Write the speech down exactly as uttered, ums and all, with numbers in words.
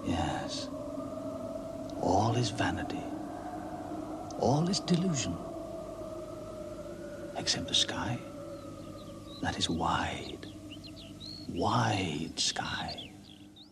Yes. All is vanity. All is delusion. Except the sky. That is wide, wide sky.